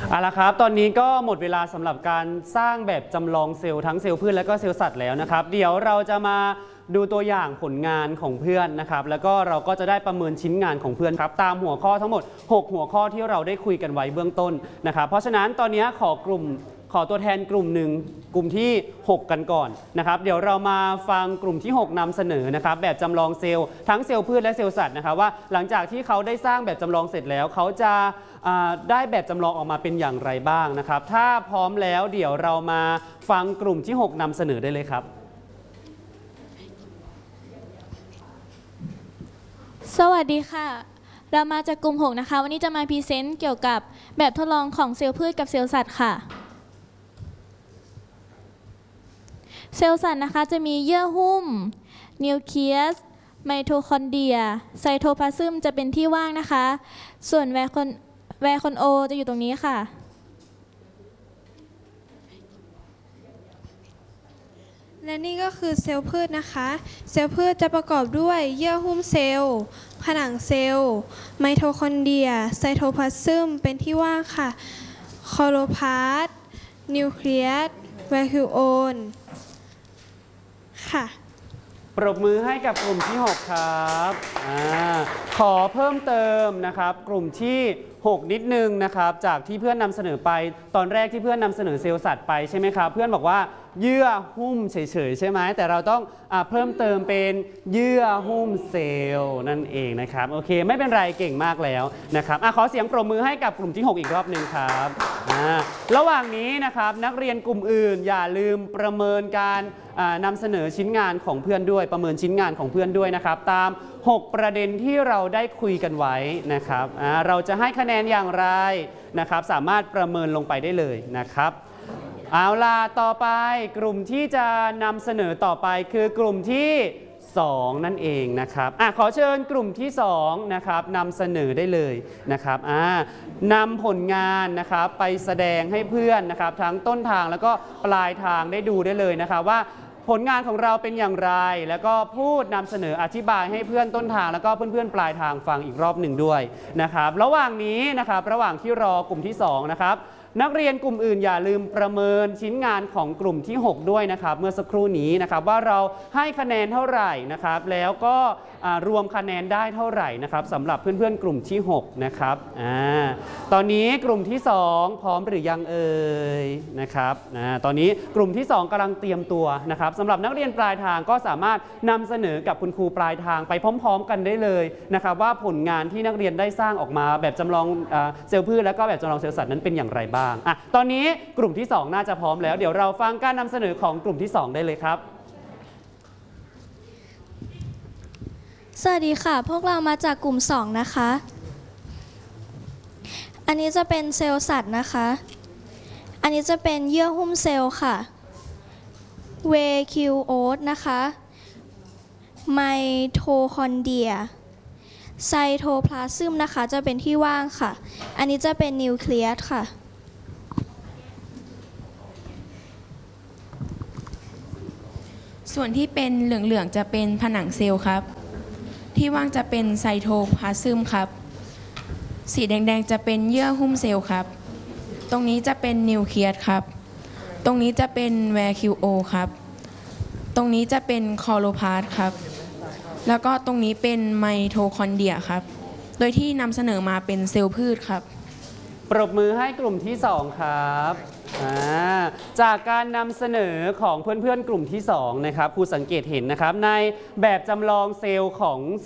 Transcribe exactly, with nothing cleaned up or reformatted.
เอาละครับตอนนี้ก็หมดเวลาสำหรับการสร้างแบบจำลองเซลล์ทั้งเซลล์พืชและก็เซลล์สัตว์แล้วนะครับเดี๋ยวเราจะมาดูตัวอย่างผลงานของเพื่อนนะครับแล้วก็เราก็จะได้ประเมินชิ้นงานของเพื่อนครับตามหัวข้อทั้งหมดหกหัวข้อที่เราได้คุยกันไว้เบื้องต้นนะครับเพราะฉะนั้นตอนนี้ขอกลุ่มขอตัวแทนกลุ่มหนึ่งกลุ่มที่หกกันก่อนนะครับเดี๋ยวเรามาฟังกลุ่มที่หกนำเสนอนะครับแบบจำลองเซลล์ทั้งเซลล์พืชและเซลล์สัตว์นะครับว่าหลังจากที่เขาได้สร้างแบบจำลองเสร็จแล้วเขาจะได้แบบจำลองออกมาเป็นอย่างไรบ้างนะครับถ้าพร้อมแล้วเดี๋ยวเรามาฟังกลุ่มที่หกนำเสนอได้เลยครับสวัสดีค่ะเรามาจากกลุ่มหกนะคะวันนี้จะมาพรีเซนต์เกี่ยวกับแบบทดลองของเซลล์พืชกับเซลล์สัตว์ค่ะเซลล์สัตว์นะคะจะมีเยื่อหุ้มนิวเคลียสไมโทคอนเดรียไซโทพลาซึมจะเป็นที่ว่างนะคะส่วนแวคอนแวคอนโอจะอยู่ตรงนี้ค่ะและนี่ก็คือเซลล์พืชนะคะเซลล์พืชจะประกอบด้วยเยื่อหุ้มเซลล์ผนังเซลล์ไมโทคอนเดรียไซโทพลาซึมเป็นที่ว่างค่ะคลอโรพลาสต์นิวเคลียสแวคิวโอนค่ะปรบมือให้กับกลุ่มที่หกครับอขอเพิ่มเติมนะครับกลุ่มที่หกนิดนึงนะครับจากที่เพื่อนนำเสนอไปตอนแรกที่เพื่อนนำเสนอเซลล์สัตว์ไปใช่ไหมครับเพื่อนบอกว่าเยื่อหุ้มเฉยๆใช่ไหมแต่เราต้องเพิ่มเติมเป็นเยื่อหุ้มเซลล์นั่นเองนะครับโอเคไม่เป็นไรเก่งมากแล้วนะครับอขอเสียงปรบมือให้กับกลุ่มที่หกอีกรอบหนึ่งครับระหว่างนี้นะครับนักเรียนกลุ่มอื่นอย่าลืมประเมินการนำเสนอชิ้นงานของเพื่อนด้วยประเมินชิ้นงานของเพื่อนด้วยนะครับตามหกประเด็นที่เราได้คุยกันไว้นะครับเราจะให้คะแนนอย่างไรนะครับสามารถประเมินลงไปได้เลยนะครับเอาล่ะต่อไปกลุ่มที่จะนำเสนอต่อไปคือกลุ่มที่สองนั่นเองนะครับอ่ะขอเชิญกลุ่มที่สองนะครับนำเสนอได้เลยนะครับอ่านำผลงานนะครับไปแสดงให้เพื่อนนะครับทั้งต้นทางแล้วก็ปลายทางได้ดูได้เลยนะครับว่าผลงานของเราเป็นอย่างไรแล้วก็พูดนำเสนออธิบายให้เพื่อนต้นทางแล้วก็เพื่อนๆปลายทางฟังอีกรอบหนึ่งด้วยนะครับระหว่างนี้นะครับระหว่างที่รอกลุ่มที่สองนะครับนักเรียนกลุ่มอื่นอย่าลืมประเมินชิ้นงานของกลุ่มที่หกด้วยนะครับเมื่อสักครู่นี้นะครับว่าเราให้คะแนนเท่าไหร่นะครับแล้วก็รวมคะแนนได้เท่าไหร่นะครับสำหรับเพื่อนๆกลุ่มที่หกนะครับอ่าตอนนี้กลุ่มที่สองพร้อมหรือยังเอ่ยนะครับอ่าตอนนี้กลุ่มที่สองกำลังเตรียมตัวนะครับสำหรับนักเรียนปลายทางก็สามารถนำเสนอกับคุณครูปลายทางไปพร้อมๆกันได้เลยนะครับว่าผลงานที่นักเรียนได้สร้างออกมาแบบจำลองเซลล์พืชแล้วก็แบบจำลองเซลล์สัตว์นั้นเป็นอย่างไรบ้างอ่ะตอนนี้กลุ่มที่สองน่าจะพร้อมแล้วเดี๋ยวเราฟังการนำเสนอของกลุ่มที่สองได้เลยครับสวัสดีค่ะพวกเรามาจากกลุ่มสองนะคะอันนี้จะเป็นเซลล์สัตว์นะคะอันนี้จะเป็นเยื่อหุ้มเซลล์ค่ะเวคิวโอสนะคะไมโทคอนเดรียไซโทพลาซึมนะคะจะเป็นที่ว่างค่ะอันนี้จะเป็นนิวเคลียสค่ะส่วนที่เป็นเหลืองๆจะเป็นผนังเซลล์ครับที่ว่างจะเป็นไซโทพลาซึมครับสีแดงๆจะเป็นเยื่อหุ้มเซลล์ครับตรงนี้จะเป็นนิวเคลียสครับตรงนี้จะเป็นแวคิวโอครับตรงนี้จะเป็นคลอโรพลาสต์ครับแล้วก็ตรงนี้เป็นไมโทคอนเดรียครับโดยที่นำเสนอมาเป็นเซลล์พืชครับปรบมือให้กลุ่มที่สองครับจากการนำเสนอของเพื่อนๆกลุ่มที่สองนะครับครูสังเกตเห็นนะครับในแบบจำลองเซลล์ของ